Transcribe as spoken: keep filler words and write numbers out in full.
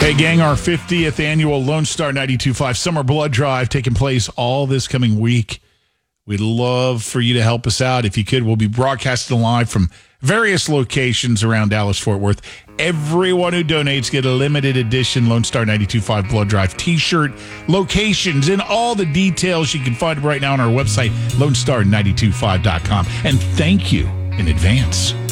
Hey, gang, our fiftieth annual Lone Star ninety-two point five Summer Blood Drive taking place all this coming week. We'd love for you to help us out. If you could, we'll be broadcasting live from various locations around Dallas-Fort Worth. Everyone who donates get a limited edition Lone Star ninety-two point five Blood Drive t-shirt, locations, and all the details you can find right now on our website, lone star nine two five dot com. And thank you in advance